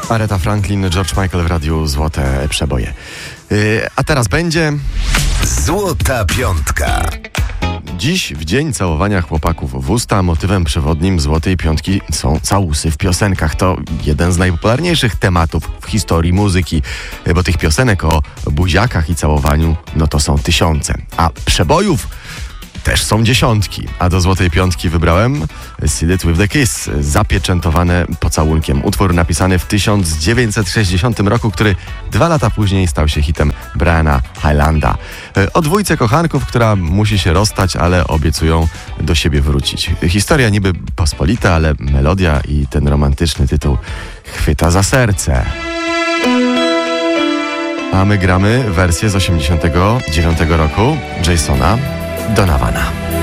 Aretha Franklin, George Michael w radiu Złote Przeboje. A teraz będzie... Złota Piątka. Dziś, w dzień całowania chłopaków w usta, motywem przewodnim Złotej Piątki są całusy w piosenkach. To jeden z najpopularniejszych tematów w historii muzyki, bo tych piosenek o buziakach i całowaniu, no to są tysiące. A przebojów też są dziesiątki. A do Złotej Piątki wybrałem Seal It With The Kiss, zapieczętowane pocałunkiem. Utwór napisany w 1960 roku, który 2 lata później stał się hitem Briana Highlanda. O dwójce kochanków, która musi się rozstać, ale obiecują do siebie wrócić. Historia niby pospolita, ale melodia i ten romantyczny tytuł chwyta za serce. A my gramy wersję z 1989 roku Jasona Donovana.